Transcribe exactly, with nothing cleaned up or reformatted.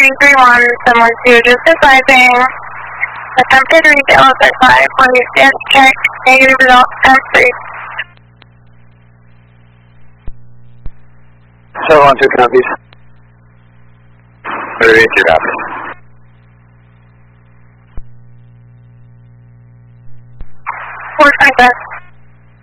three three one, someone two just advising. Attempted reach L S R five, when you stand check, negative result, time three. seven one two copies. Moving to copies. four five five.